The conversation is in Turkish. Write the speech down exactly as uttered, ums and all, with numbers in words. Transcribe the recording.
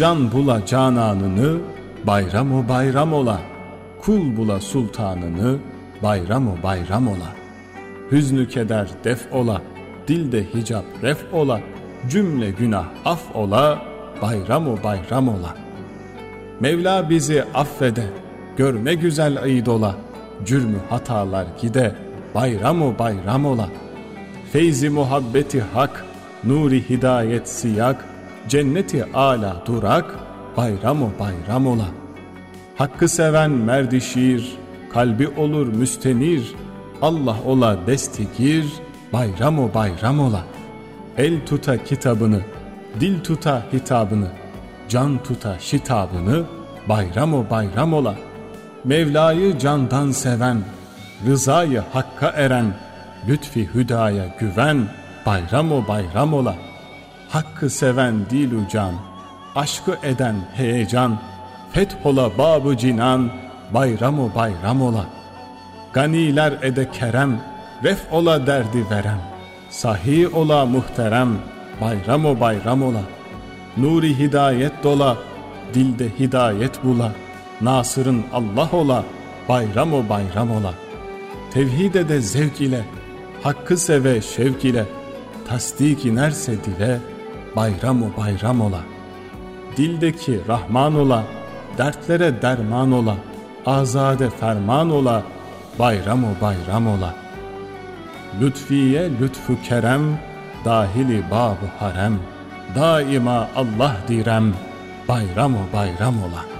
Can bula cananını, bayram-ı bayram ola. Kul bula sultanını, bayram-ı bayram ola. Hüznü keder def ola, dilde hicap ref ola. Cümle günah af ola, bayram-ı bayram ola. Mevla bizi affede, görme güzel ayı dola. Cürmü hatalar gide, bayram-ı bayram ola. Feyzi muhabbeti hak, nuri hidayet siyak. Cenneti âlâ durak, bayram-ı bayram ola. Hakkı seven merdi şiir, kalbi olur müstenir. Allah ola destekir, bayram-ı bayram ola. El tuta kitabını, dil tuta hitabını, can tuta şitabını, bayram-ı bayram ola. Mevla'yı candan seven, rızayı hakka eren, lütfi hüdaya güven, bayram-ı bayram ola. Hakkı seven dil-u can, aşkı eden heyecan, fethola bab-ı cinan, bayram-ı bayram ola. Ganiler ede kerem, ref ola derdi verem, sahi ola muhterem, bayram-ı bayram ola. Nuri hidayet dola, dilde hidayet bula, Nasır'ın Allah ola, bayram-ı bayram ola. Tevhid ede zevk ile, hakkı seve şevk ile, tasdik inerse dile, bayram-ı bayram ola. Dildeki Rahman ola, dertlere derman ola, azade ferman ola, bayram-ı bayram ola. Lütfiye lütfu kerem, dahili bab-ı harem, daima Allah direm, bayram-ı bayram ola.